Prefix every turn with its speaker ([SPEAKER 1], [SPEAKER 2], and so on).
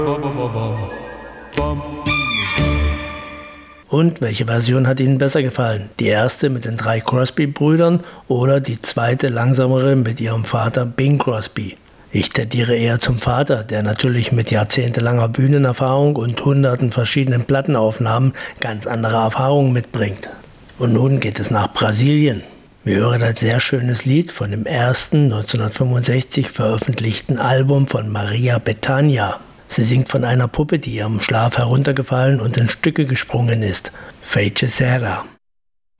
[SPEAKER 1] Und welche Version hat Ihnen besser gefallen? Die erste mit den 3 Crosby-Brüdern oder die zweite langsamere mit ihrem Vater Bing Crosby? Ich tendiere eher zum Vater, der natürlich mit jahrzehntelanger Bühnenerfahrung und hunderten verschiedenen Plattenaufnahmen ganz andere Erfahrungen mitbringt. Und nun geht es nach Brasilien. Wir hören ein sehr schönes Lied von dem ersten 1965 veröffentlichten Album von Maria Bethânia. Sie singt von einer Puppe, die ihrem Schlaf heruntergefallen und in Stücke gesprungen ist. Feiticeira.